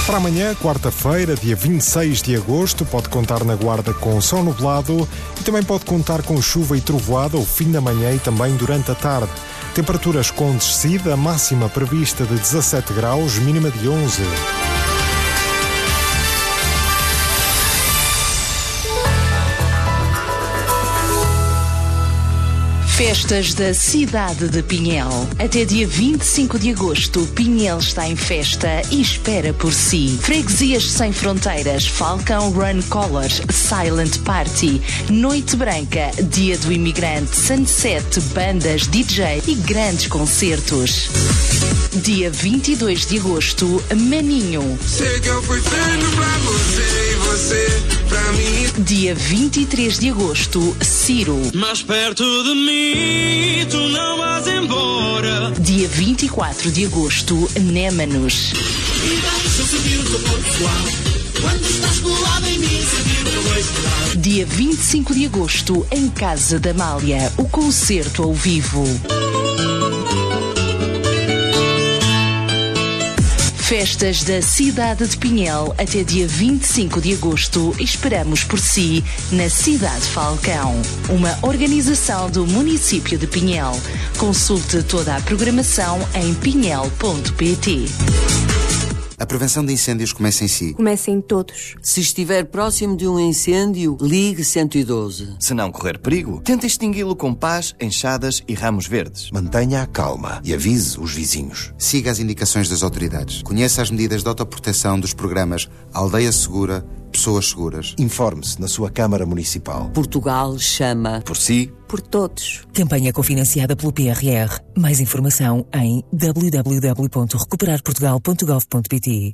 Para amanhã, quarta-feira, dia 26 de agosto, pode contar na Guarda com céu nublado e também pode contar com chuva e trovoada ao fim da manhã e também durante a tarde. Temperaturas com descida, máxima prevista de 17 graus, mínima de 11. Festas da cidade de Pinhel. Até dia 25 de agosto, Pinhel está em festa e espera por si. Freguesias Sem Fronteiras, Falcão Run Colors, Silent Party, Noite Branca, Dia do Imigrante, Sunset, bandas, DJ e grandes concertos. Dia 22 de agosto, Maninho. Sei que eu fui feito pra você e você pra mim. Dia 23 de agosto, Ciro. Mais perto de mim, tu não vas embora. Dia 24 de agosto, Némanos. Dia 25 de agosto, em Casa da Amália, o concerto ao vivo. Festas da cidade de Pinhel até dia 25 de agosto. Esperamos por si na Cidade Falcão. Uma organização do município de Pinhel. Consulte toda a programação em pinhel.pt. A prevenção de incêndios começa em si. Começa em todos. Se estiver próximo de um incêndio, ligue 112. Se não correr perigo, tente extingui-lo com pás, enxadas e ramos verdes. Mantenha a calma e avise os vizinhos. Siga as indicações das autoridades. Conheça as medidas de autoproteção dos programas Aldeia Segura, Pessoas Seguras. Informe-se na sua Câmara Municipal. Portugal chama. Por si. Por todos. Campanha cofinanciada pelo PRR. Mais informação em www.recuperarportugal.gov.pt.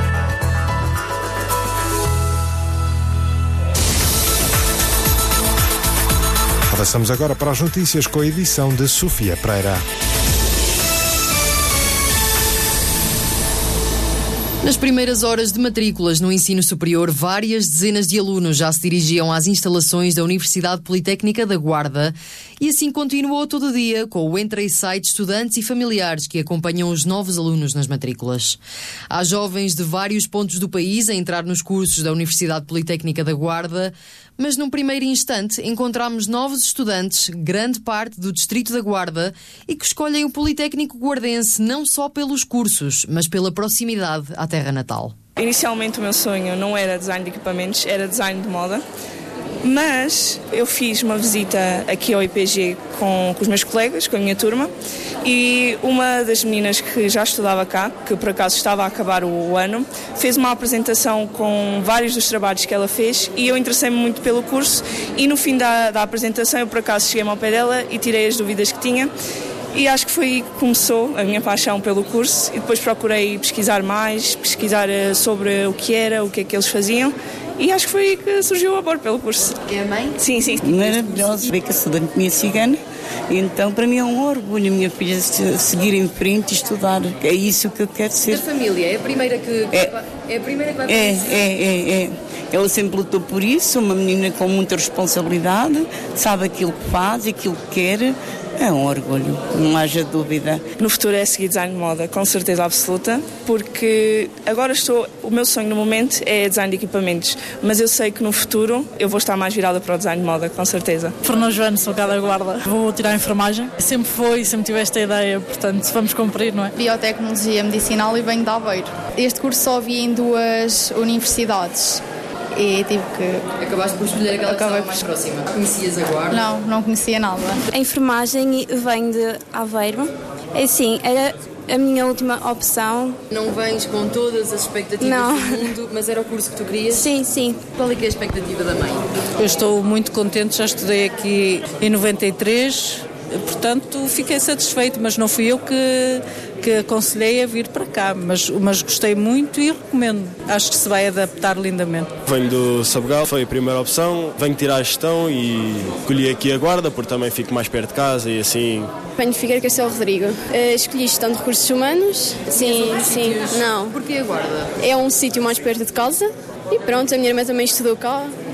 Passamos agora para as notícias com a edição de Sofia Pereira. Nas primeiras horas de matrículas no ensino superior, várias dezenas de alunos já se dirigiam às instalações da Universidade Politécnica da Guarda e assim continuou todo o dia com o entra e sai de estudantes e familiares que acompanham os novos alunos nas matrículas. Há jovens de vários pontos do país a entrar nos cursos da Universidade Politécnica da Guarda, mas num primeiro instante encontramos novos estudantes, grande parte do distrito da Guarda, e que escolhem o Politécnico Guardense não só pelos cursos, mas pela proximidade à terra natal. Inicialmente o meu sonho não era design de equipamentos, era design de moda, mas eu fiz uma visita aqui ao IPG com os meus colegas, com a minha turma, e uma das meninas que já estudava cá, que por acaso estava a acabar o ano, fez uma apresentação com vários dos trabalhos que ela fez e eu interessei-me muito pelo curso e no fim da apresentação eu por acaso cheguei ao pé dela e tirei as dúvidas que tinha. E acho que foi aí que começou a minha paixão pelo curso e depois procurei pesquisar mais, pesquisar sobre o que era, o que é que eles faziam e acho que foi aí que surgiu o amor pelo curso. É a mãe? Sim, sim. Maravilhoso ver que a cidadania cigana, então para mim é um orgulho a minha filha seguir em frente e estudar, é isso que eu quero ser. Da família, é a primeira que vai para isso? É. Ela sempre lutou por isso, uma menina com muita responsabilidade, sabe aquilo que faz, aquilo que quer. É um orgulho, não haja dúvida. No futuro é seguir design de moda, com certeza absoluta, porque agora o meu sonho no momento é design de equipamentos, mas eu sei que no futuro eu vou estar mais virada para o design de moda, com certeza. Fernão Joano, sou cá da Guarda, vou tirar a enfermagem. Sempre tive esta ideia, portanto vamos cumprir, não é? Biotecnologia Medicinal e venho de Aveiro. Este curso só havia em 2 universidades. E tive que... Acabaste por escolher aquela que estava mais próxima. Conhecias a Guarda? Não conhecia nada. A enfermagem vem de Aveiro. É assim, era a minha última opção. Não vens com todas as expectativas do mundo, mas era o curso que tu querias? Sim. Qual é que é a expectativa da mãe? Eu estou muito contente, já estudei aqui em 93, portanto fiquei satisfeito, mas não fui eu que aconselhei a vir para cá, mas gostei muito e recomendo. Acho que se vai adaptar lindamente. Venho do Sabugal, foi a primeira opção, venho tirar a gestão e escolhi aqui a Guarda, porque também fico mais perto de casa e assim... Venho de Figueira Castelo Rodrigo. Escolhi gestão de recursos humanos. Sim. Não. Porquê a Guarda? É um sítio mais perto de casa. E pronto, a minha irmã também estudou cá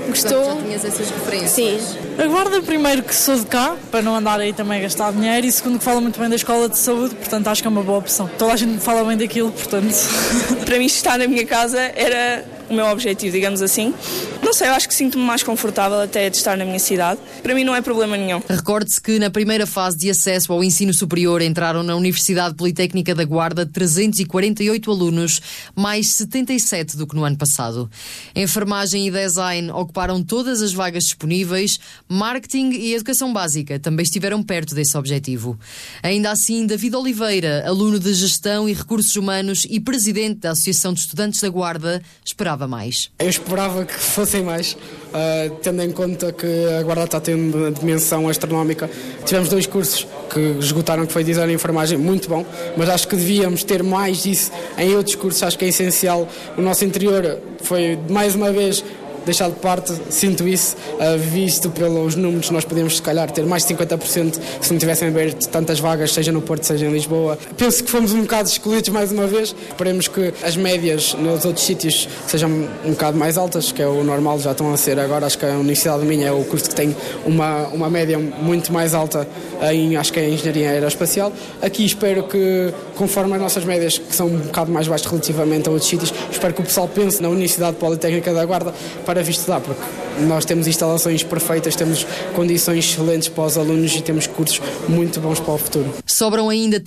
Gostou? Já tinhas essas referências? Sim. A Guarda, primeiro que sou de cá, para não andar aí também a gastar dinheiro, e segundo que fala muito bem da escola de saúde, portanto acho que é uma boa opção. Toda a gente fala bem daquilo, portanto... Para mim, estar na minha casa era o meu objetivo, digamos assim. Não sei, eu acho que sinto-me mais confortável até de estar na minha cidade. Para mim não é problema nenhum. Recorde-se que na primeira fase de acesso ao ensino superior entraram na Universidade Politécnica da Guarda 348 alunos, mais 77 do que no ano passado. Enfermagem e design ocuparam todas as vagas disponíveis, marketing e educação básica também estiveram perto desse objetivo. Ainda assim, David Oliveira, aluno de Gestão e Recursos Humanos e presidente da Associação de Estudantes da Guarda, esperava mais. Eu esperava que fossem mais, tendo em conta que a Guarda está tendo uma dimensão astronómica. Tivemos 2 cursos que esgotaram, que foi Design e Enfermagem, muito bom, mas acho que devíamos ter mais disso em outros cursos, acho que é essencial. O nosso interior foi, mais uma vez, deixado de parte, sinto isso, visto pelos números, nós podemos se calhar ter mais de 50% se não tivessem aberto tantas vagas, seja no Porto, seja em Lisboa. Penso que fomos um bocado excluídos mais uma vez, esperemos que as médias nos outros sítios sejam um bocado mais altas, que é o normal, já estão a ser agora. Acho que a Universidade de Minho é o curso que tem uma média muito mais alta acho que é a Engenharia Aeroespacial. Aqui espero que, conforme as nossas médias, que são um bocado mais baixas relativamente a outros sítios, espero que o pessoal pense na Universidade Politécnica da Guarda para vir estudar, porque nós temos instalações perfeitas, temos condições excelentes para os alunos e temos cursos muito bons para o futuro. Sobram ainda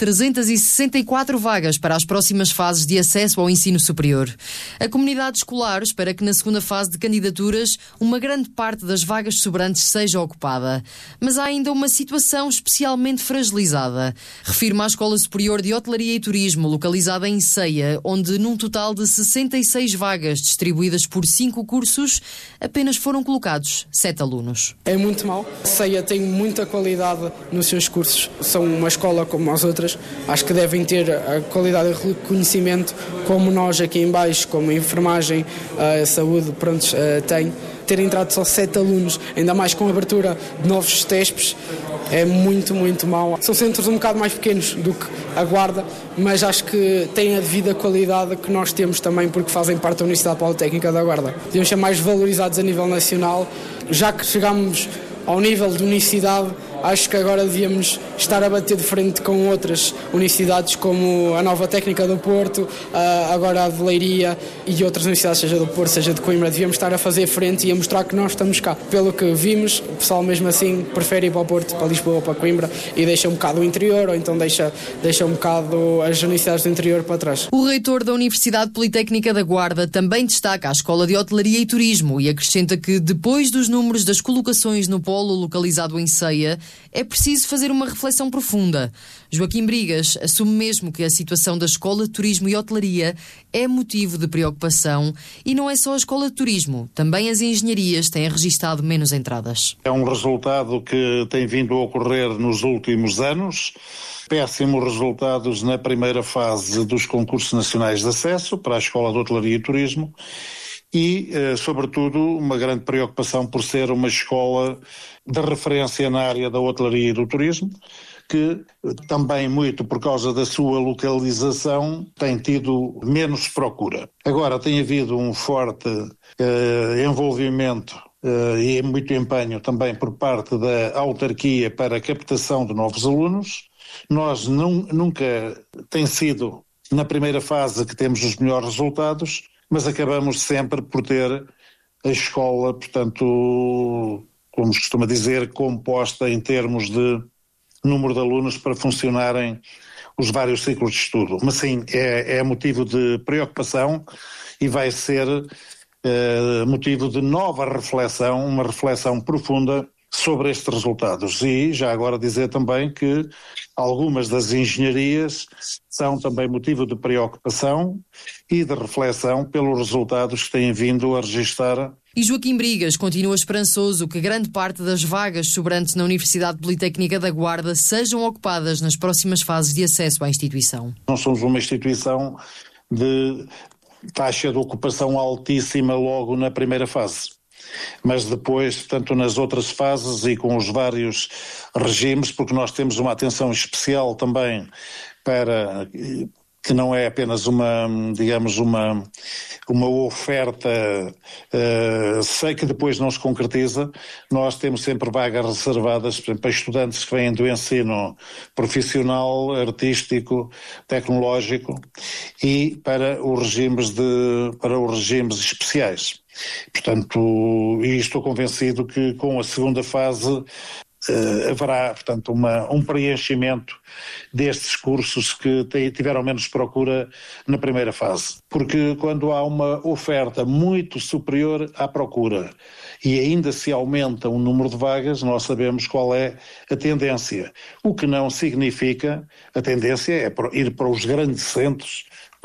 364 vagas para as próximas fases de acesso ao ensino superior. A comunidade escolar espera que na segunda fase de candidaturas uma grande parte das vagas sobrantes seja ocupada. Mas há ainda uma situação especialmente fragilizada. Refirma a Escola Superior de Hotelaria e Turismo, localizada em Ceia, onde num total de 66 vagas distribuídas por 5 cursos, apenas foram colocados 7 alunos. É muito mau. Ceia tem muita qualidade nos seus cursos. São uma escola como as outras. Acho que devem ter a qualidade de reconhecimento como nós aqui em baixo, como a enfermagem, a saúde, tem. Ter entrado só 7 alunos, ainda mais com a abertura de novos TESPs, é muito, muito mau. São centros um bocado mais pequenos do que a Guarda, mas acho que têm a devida qualidade que nós temos também, porque fazem parte da Universidade Politécnica da Guarda. Deviam ser mais valorizados a nível nacional. Já que chegamos ao nível de universidade, acho que agora devíamos estar a bater de frente com outras universidades, como a Nova Técnica do Porto, agora a de Leiria e outras universidades, seja do Porto, seja de Coimbra. Devíamos estar a fazer frente e a mostrar que nós estamos cá. Pelo que vimos, o pessoal mesmo assim prefere ir para o Porto, para Lisboa, para Coimbra, e deixa um bocado o interior, ou então deixa um bocado as universidades do interior para trás. O reitor da Universidade Politécnica da Guarda também destaca a Escola de Hotelaria e Turismo e acrescenta que, depois dos números das colocações no polo localizado em Ceia, é preciso fazer uma reflexão profunda. Joaquim Brigas assume mesmo que a situação da Escola de Turismo e Hotelaria é motivo de preocupação, e não é só a Escola de Turismo, também as engenharias têm registado menos entradas. É um resultado que tem vindo a ocorrer nos últimos anos. Péssimos resultados na primeira fase dos concursos nacionais de acesso para a Escola de Hotelaria e Turismo e, sobretudo, uma grande preocupação por ser uma escola de referência na área da hotelaria e do turismo, que também muito por causa da sua localização tem tido menos procura. Agora tem havido um forte envolvimento e muito empenho também por parte da autarquia para a captação de novos alunos. Nós nunca tem sido na primeira fase que temos os melhores resultados, mas acabamos sempre por ter a escola, portanto, como se costuma dizer, composta em termos de número de alunos para funcionarem os vários ciclos de estudo. Mas sim, é motivo de preocupação e vai ser motivo de nova reflexão, uma reflexão profunda sobre estes resultados. E já agora dizer também que algumas das engenharias são também motivo de preocupação e de reflexão pelos resultados que têm vindo a registrar. E Joaquim Brigas continua esperançoso que grande parte das vagas sobrantes na Universidade Politécnica da Guarda sejam ocupadas nas próximas fases de acesso à instituição. Nós somos uma instituição de taxa de ocupação altíssima logo na primeira fase. Mas depois, portanto, nas outras fases e com os vários regimes, porque nós temos uma atenção especial também para que não é apenas uma oferta sei que depois não se concretiza. Nós temos sempre vagas reservadas, por exemplo, para estudantes que vêm do ensino profissional, artístico, tecnológico e para os regimes especiais. Portanto, e estou convencido que com a segunda fase haverá, portanto, um preenchimento destes cursos que tiveram menos procura na primeira fase. Porque quando há uma oferta muito superior à procura e ainda se aumenta o número de vagas, nós sabemos qual é a tendência. O que não significa, a tendência é ir para os grandes centros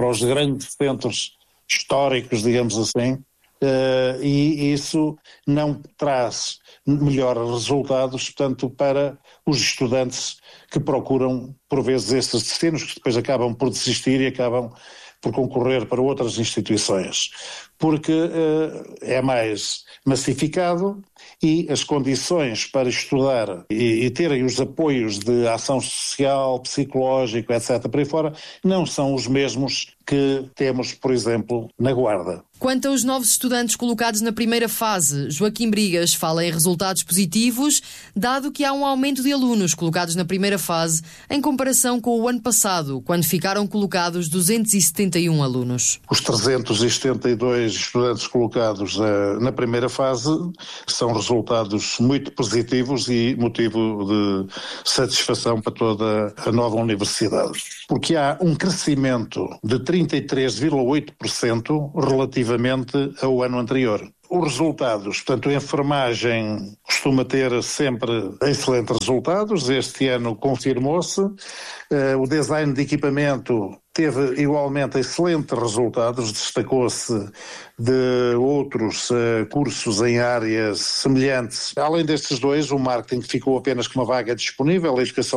históricos, digamos assim, e isso não traz melhores resultados, portanto, para os estudantes que procuram, por vezes, esses destinos, que depois acabam por desistir e acabam por concorrer para outras instituições, porque é mais massificado e as condições para estudar e terem os apoios de ação social, psicológico, etc., por aí fora, não são os mesmos que temos, por exemplo, na Guarda. Quanto aos novos estudantes colocados na primeira fase, Joaquim Brigas fala em resultados positivos, dado que há um aumento de alunos colocados na primeira fase em comparação com o ano passado, quando ficaram colocados 271 alunos. Os 372 estudantes colocados na primeira fase são resultados muito positivos e motivo de satisfação para toda a nova universidade. Porque há um crescimento de 33,8% relativamente ao ano anterior. Os resultados, portanto, a enfermagem costuma ter sempre excelentes resultados, este ano confirmou-se, o design de equipamento teve igualmente excelentes resultados, destacou-se de outros cursos em áreas semelhantes. Além destes dois, o marketing ficou apenas com uma vaga disponível, a educação